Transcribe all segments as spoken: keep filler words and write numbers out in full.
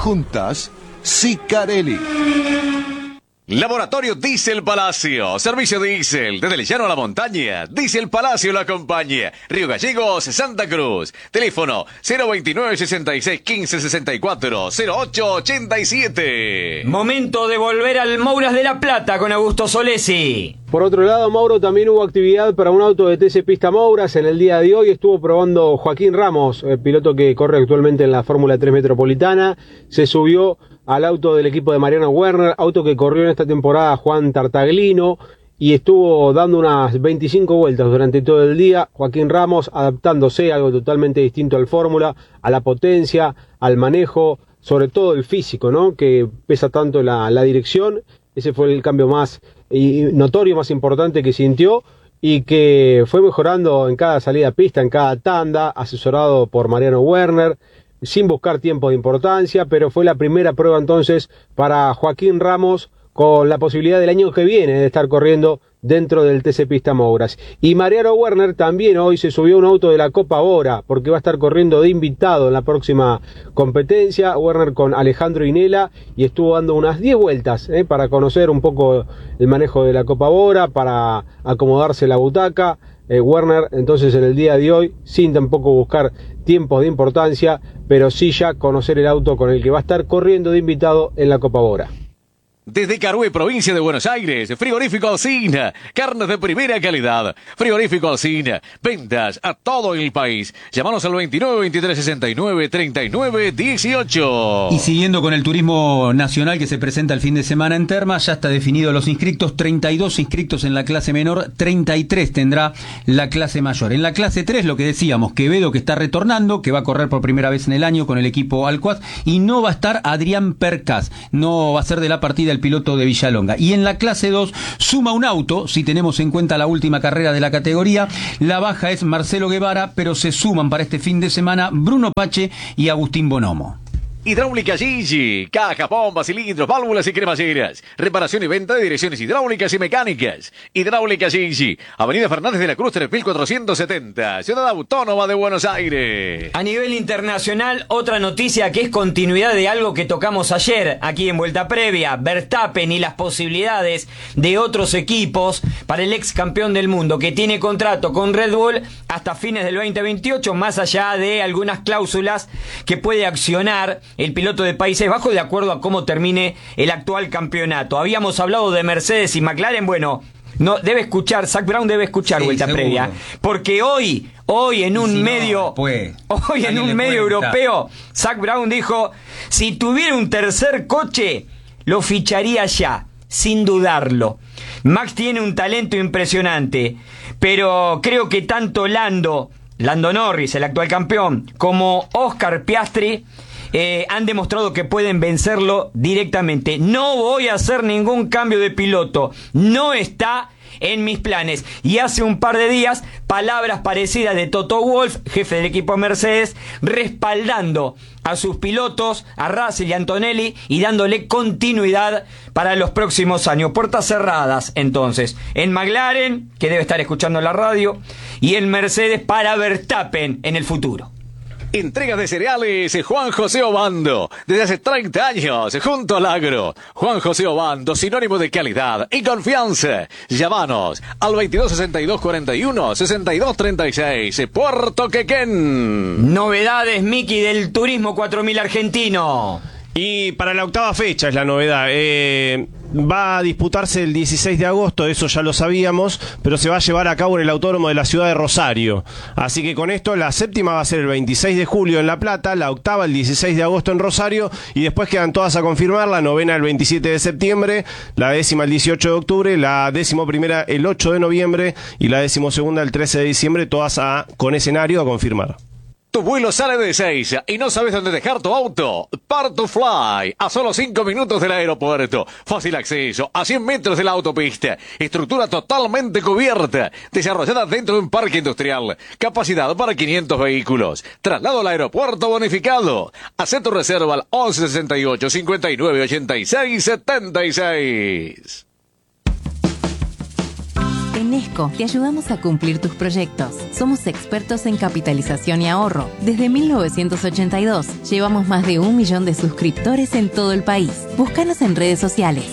Juntas, Sicarelli. Laboratorio Diesel Palacio, servicio diésel, desde el llano a la montaña, Diesel Palacio lo acompaña, Río Gallegos, Santa Cruz, teléfono cero veintinueve, sesenta y seis, quince, sesenta y cuatro, cero ocho ochenta y siete. Momento de volver al Mouras de la Plata con Augusto Solesi. Por otro lado, Mauro, también hubo actividad para un auto de T C Pista Mouras en el día de hoy. Estuvo probando Joaquín Ramos, el piloto que corre actualmente en la Fórmula tres Metropolitana. Se subió al auto del equipo de Mariano Werner, auto que corrió en esta temporada Juan Tartaglino, y estuvo dando unas veinticinco vueltas durante todo el día. Joaquín Ramos adaptándose a algo totalmente distinto al Fórmula, a la potencia, al manejo, sobre todo el físico, ¿no? Que pesa tanto la, la dirección. Ese fue el cambio más y notorio, más importante que sintió, y que fue mejorando en cada salida a pista, en cada tanda, asesorado por Mariano Werner, sin buscar tiempo de importancia, pero fue la primera prueba entonces para Joaquín Ramos, con la posibilidad del año que viene de estar corriendo dentro del T C Pista Mouras. Y Mariano Werner también hoy se subió a un auto de la Copa Bora, porque va a estar corriendo de invitado en la próxima competencia. Werner con Alejandro Inela, y estuvo dando unas diez vueltas eh, para conocer un poco el manejo de la Copa Bora, para acomodarse la butaca. Eh, Werner entonces en el día de hoy, sin tampoco buscar tiempos de importancia, pero sí ya conocer el auto con el que va a estar corriendo de invitado en la Copa Bora. Desde Carué, provincia de Buenos Aires, Frigorífico Alsina, carnes de primera calidad. Frigorífico Alsina, ventas a todo el país. Llámanos al veintinueve, veintitrés, sesenta y nueve, treinta y nueve, dieciocho. Y siguiendo con el turismo nacional que se presenta el fin de semana en Termas, ya está definido los inscriptos, treinta y dos inscriptos en la clase menor, treinta y tres tendrá la clase mayor. En la clase tres, lo que decíamos, Quevedo, que está retornando, que va a correr por primera vez en el año con el equipo Alcuaz, y no va a estar Adrián Percas, no va a ser de la partida el piloto de Villalonga. Y en la clase dos suma un auto, si tenemos en cuenta la última carrera de la categoría. La baja es Marcelo Guevara, pero se suman para este fin de semana Bruno Pache y Agustín Bonomo. Hidráulica Gigi, cajas, bombas, cilindros, válvulas y cremalleras. Reparación y venta de direcciones hidráulicas y mecánicas. Hidráulica Gigi, Avenida Fernández de la Cruz, tres mil cuatrocientos setenta, Ciudad Autónoma de Buenos Aires. A nivel internacional, otra noticia que es continuidad de algo que tocamos ayer aquí en Vuelta Previa. Verstappen y las posibilidades de otros equipos para el ex campeón del mundo, que tiene contrato con Red Bull hasta fines del veinte veintiocho, más allá de algunas cláusulas que puede accionar el piloto de Países Bajos de acuerdo a cómo termine el actual campeonato. Habíamos hablado de Mercedes y McLaren. Bueno, no debe escuchar, Zak Brown debe escuchar sí, Vuelta seguro. Previa, porque hoy, hoy en un si medio, no, pues, hoy en un medio europeo, Zak Brown dijo: si tuviera un tercer coche, lo ficharía ya, sin dudarlo. Max tiene un talento impresionante, pero creo que tanto Lando, Lando Norris, el actual campeón, como Oscar Piastri Eh, han demostrado que pueden vencerlo directamente. No voy a hacer ningún cambio de piloto, no está en mis planes. Y hace un par de días, palabras parecidas de Toto Wolff, jefe del equipo Mercedes, respaldando a sus pilotos, a Russell y Antonelli, y dándole continuidad para los próximos años. Puertas cerradas, entonces, en McLaren, que debe estar escuchando la radio, y en Mercedes para Verstappen en el futuro. Entregas de cereales Juan José Obando, desde hace treinta años, junto al agro. Juan José Obando, sinónimo de calidad y confianza. Llámanos al veintidós, sesenta y dos, cuarenta y uno, sesenta y dos, treinta y seis, Puerto Quequén. Novedades, Miki, del Turismo cuatro mil argentino. Y para la octava fecha es la novedad. Eh, va a disputarse el dieciséis de agosto, eso ya lo sabíamos, pero se va a llevar a cabo en el Autódromo de la ciudad de Rosario. Así que con esto la séptima va a ser el veintiséis de julio en La Plata, la octava el dieciséis de agosto en Rosario, y después quedan todas a confirmar: la novena el veintisiete de septiembre, la décima el dieciocho de octubre, la décimo primera el ocho de noviembre y la décimo segunda el trece de diciembre, todas a, con escenario a confirmar. Tu vuelo sale de Ezeiza y no sabes dónde dejar tu auto. Part to Fly, a solo cinco minutos del aeropuerto. Fácil acceso, a cien metros de la autopista. Estructura totalmente cubierta, desarrollada dentro de un parque industrial. Capacidad para quinientos vehículos. Traslado al aeropuerto bonificado. Haz tu reserva al once sesenta y ocho, cincuenta y nueve, ochenta y seis, setenta y seis. En ESCO te ayudamos a cumplir tus proyectos. Somos expertos en capitalización y ahorro. Desde mil novecientos ochenta y dos llevamos más de un millón de suscriptores en todo el país. Búscanos en redes sociales.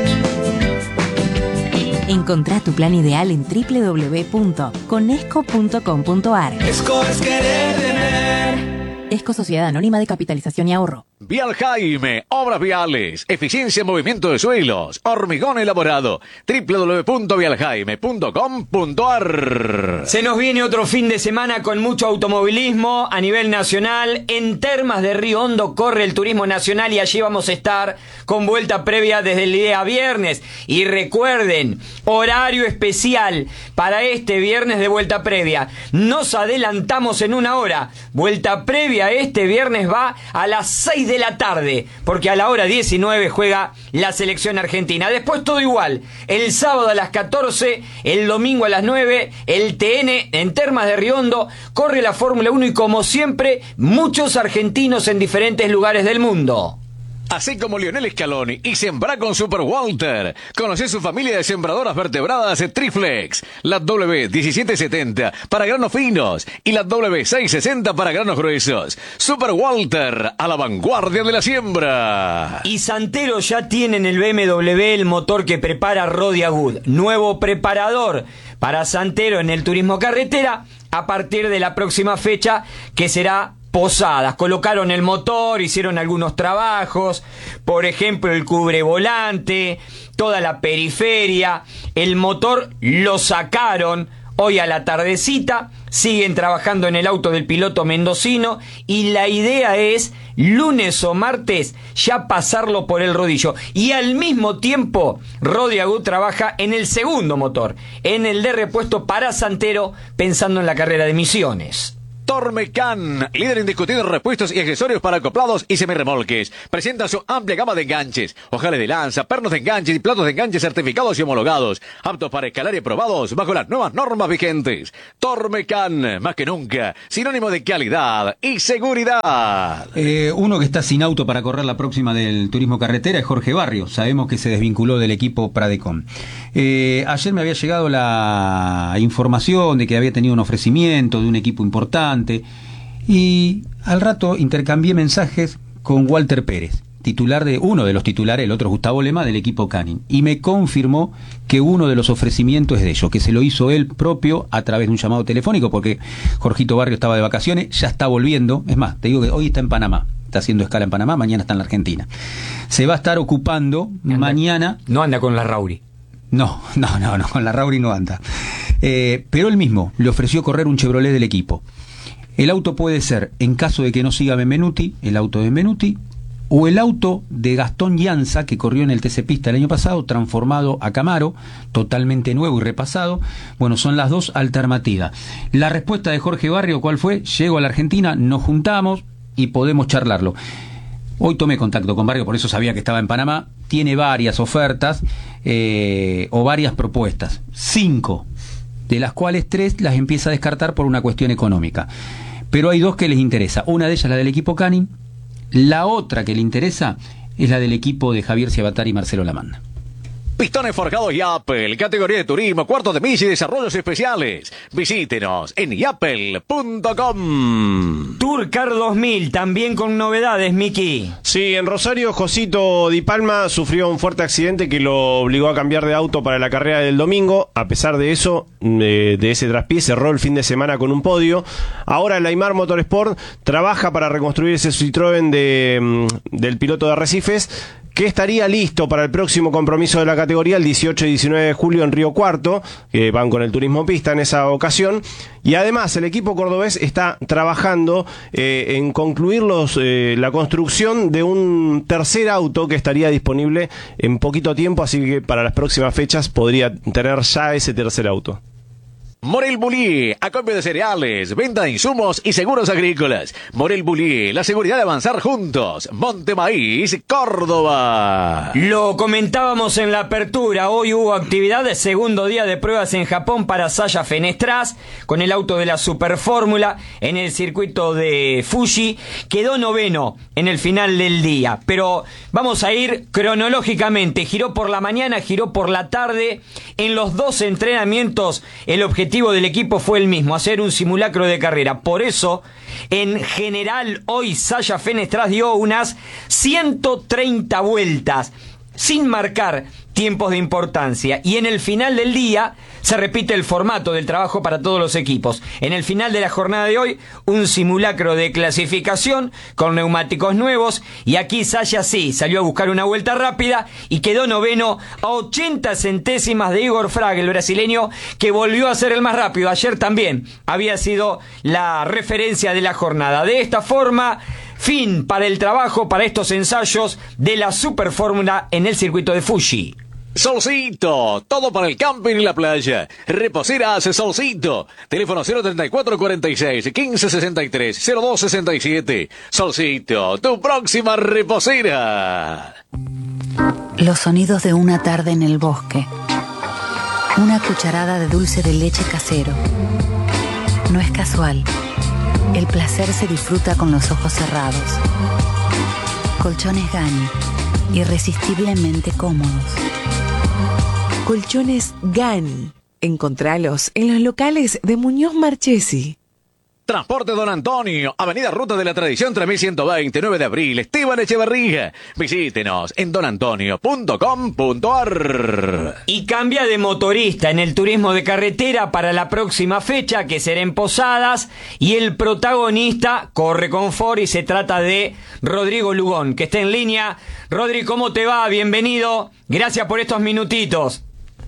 Encontrá tu plan ideal en doble u doble u doble u punto conesco punto com punto a r. ESCO es querer tener. ESCO Sociedad Anónima de Capitalización y Ahorro. Vial Jaime, obras viales, eficiencia en movimiento de suelos, hormigón elaborado. doble u doble u doble u punto vial jaime punto com punto a r. Se nos viene otro fin de semana con mucho automovilismo a nivel nacional. En Termas de Río Hondo corre el turismo nacional y allí vamos a estar con vuelta previa desde el día viernes. Y recuerden, horario especial para este viernes de vuelta previa. Nos adelantamos en una hora. Vuelta previa este viernes va a las seis de la tarde, porque a la hora diecinueve juega la selección argentina. Después todo igual, el sábado a las catorce, el domingo a las nueve, el T N en Termas de Río Hondo, corre la Fórmula uno y como siempre, muchos argentinos en diferentes lugares del mundo. Así como Lionel Scaloni y sembra con Super Walter. Conoce su familia de sembradoras vertebradas Triflex. La W diecisiete setenta para granos finos y la W seiscientos sesenta para granos gruesos. Super Walter, a la vanguardia de la siembra. Y Santero ya tiene en el B M W el motor que prepara Rodia Wood. Nuevo preparador para Santero en el turismo carretera a partir de la próxima fecha, que será Posadas. Colocaron el motor, hicieron algunos trabajos, por ejemplo el cubrevolante, toda la periferia. El motor lo sacaron hoy a la tardecita, siguen trabajando en el auto del piloto mendocino y la idea es lunes o martes ya pasarlo por el rodillo. Y al mismo tiempo Rodia Wood trabaja en el segundo motor, en el de repuesto para Santero, pensando en la carrera de Misiones. Tormecan, líder indiscutido en repuestos y accesorios para acoplados y semirremolques. Presenta su amplia gama de enganches, ojales de lanza, pernos de enganches y platos de enganches certificados y homologados, aptos para escalar y aprobados bajo las nuevas normas vigentes. Tormecan, más que nunca, sinónimo de calidad y seguridad. Eh, uno que está sin auto para correr la próxima del turismo carretera es Jorge Barrio. Sabemos que se desvinculó del equipo Pradecom. Eh, ayer me había llegado la información de que había tenido un ofrecimiento de un equipo importante. Y al rato intercambié mensajes con Walter Pérez, titular de uno de los titulares, el otro Gustavo Lema, del equipo Canin, y me confirmó que uno de los ofrecimientos es de ellos, que se lo hizo él propio a través de un llamado telefónico, porque Jorgito Barrio estaba de vacaciones, ya está volviendo. Es más, te digo que hoy está en Panamá, está haciendo escala en Panamá, mañana está en la Argentina. Se va a estar ocupando anda, mañana. No anda con la Rauri. No, no, no, no, con la Rauri no anda. Eh, pero él mismo le ofreció correr un Chevrolet del equipo. El auto puede ser, en caso de que no siga Benvenuti, el auto de Benvenuti, o el auto de Gastón Llanza, que corrió en el T C Pista el año pasado, transformado a Camaro, totalmente nuevo y repasado. Bueno, son las dos alternativas. La respuesta de Jorge Barrio, ¿cuál fue? Llego a la Argentina, nos juntamos y podemos charlarlo. Hoy tomé contacto con Barrio, por eso sabía que estaba en Panamá. Tiene varias ofertas eh, o varias propuestas. Cinco, de las cuales tres las empieza a descartar por una cuestión económica. Pero hay dos que les interesa. Una de ellas la del equipo Canin, la otra que le interesa es la del equipo de Javier Ciabatari y Marcelo Lamanda. Pistones forjados Yapel, categoría de turismo, cuartos de milla y desarrollos especiales. Visítenos en yapel punto com. Tourcar dos mil, también con novedades, Miki. Sí, en Rosario, Josito Di Palma sufrió un fuerte accidente que lo obligó a cambiar de auto para la carrera del domingo. A pesar de eso, de, de ese traspié, cerró el fin de semana con un podio. Ahora el Aymar Motorsport trabaja para reconstruir ese Citroën de, del piloto de Arrecifes, que estaría listo para el próximo compromiso de la categoría el dieciocho y diecinueve de julio en Río Cuarto, que van con el Turismo Pista en esa ocasión. Y además el equipo cordobés está trabajando eh, en concluir los, eh, la construcción de un tercer auto que estaría disponible en poquito tiempo, así que para las próximas fechas podría tener ya ese tercer auto. Morel Bullier, acopio de cereales, venta de insumos y seguros agrícolas. Morel Bullier, la seguridad de avanzar juntos. Monte Maíz, Córdoba. Lo comentábamos en la apertura, hoy hubo actividad de segundo día de pruebas en Japón para Saya Fenestraz, con el auto de la Superfórmula en el circuito de Fuji. Quedó noveno en el final del día, pero vamos a ir cronológicamente. Giró por la mañana, giró por la tarde. En los dos entrenamientos el objetivo del equipo fue el mismo, hacer un simulacro de carrera. Por eso, en general, hoy Saya Fenestraz dio unas ciento treinta vueltas, sin marcar tiempos de importancia. Y en el final del día se repite el formato del trabajo para todos los equipos. En el final de la jornada de hoy, un simulacro de clasificación con neumáticos nuevos. Y aquí Saya sí salió a buscar una vuelta rápida y quedó noveno a ochenta centésimas de Igor Fraga, el brasileño, que volvió a ser el más rápido. Ayer también había sido la referencia de la jornada. De esta forma, fin para el trabajo, para estos ensayos de la Superfórmula en el circuito de Fuji. Solcito, todo para el camping y la playa. Reposeras Solcito. Teléfono cero treinta y cuatro cuarenta y seis, quince sesenta y tres, cero dos sesenta y siete. Solcito, tu próxima reposera. Los sonidos de una tarde en el bosque. Una cucharada de dulce de leche casero. No es casual. El placer se disfruta con los ojos cerrados. Colchones Gani, irresistiblemente cómodos. Colchones Gani. Encontralos en los locales de Muñoz Marchesi. Transporte Don Antonio, Avenida Ruta de la Tradición tres mil ciento veinte, nueve de abril, Esteban Echeverría. Visítenos en don antonio punto com punto a r. Y cambia de motorista en el turismo de carretera para la próxima fecha, que será en Posadas, y el protagonista corre con Ford y se trata de Rodrigo Lugón, que está en línea. Rodri, ¿cómo te va? Bienvenido. Gracias por estos minutitos.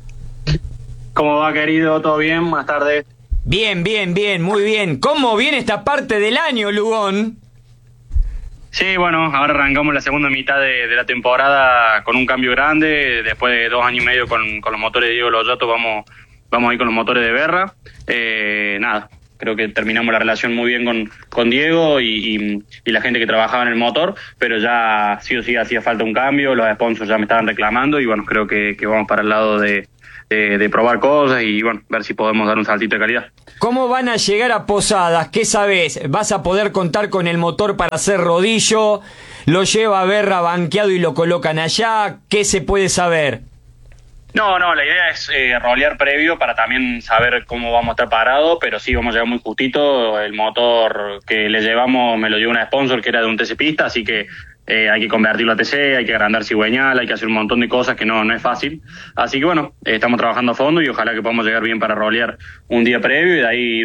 ¿Cómo va, querido? ¿Todo bien? Buenas tardes. Bien, bien, bien, muy bien. ¿Cómo viene esta parte del año, Lugón? Sí, bueno, ahora arrancamos la segunda mitad de, de la temporada con un cambio grande. Después de dos años y medio con, con los motores de Diego Loyato, vamos, vamos a ir con los motores de Berra. Eh, nada, creo que terminamos la relación muy bien con, con Diego y, y, y la gente que trabajaba en el motor, pero ya sí o sí hacía falta un cambio. Los sponsors ya me estaban reclamando y bueno, creo que, que vamos para el lado de... De, de probar cosas y bueno, ver si podemos dar un saltito de calidad. ¿Cómo van a llegar a Posadas? ¿Qué sabés? ¿Vas a poder contar con el motor para hacer rodillo? ¿Lo lleva a Berra banqueado y lo colocan allá? ¿Qué se puede saber? No, no, la idea es eh, rolear previo para también saber cómo vamos a estar parados, pero sí vamos a llegar muy justito. El motor que le llevamos me lo dio una sponsor que era de un T C Pista, así que Eh, hay que convertirlo a T C, hay que agrandar cigüeñal, hay que hacer un montón de cosas que no, no es fácil. Así que bueno, eh, estamos trabajando a fondo y ojalá que podamos llegar bien para rolear un día previo y de ahí